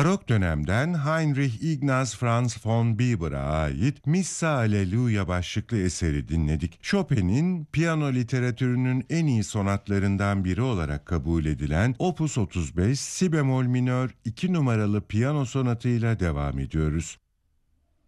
Barok dönemden Heinrich Ignaz Franz von Bieber'a ait Missa Alleluia başlıklı eseri dinledik. Chopin'in piyano literatürünün en iyi sonatlarından biri olarak kabul edilen Opus 35 Si bemol minör 2 numaralı piyano sonatıyla devam ediyoruz.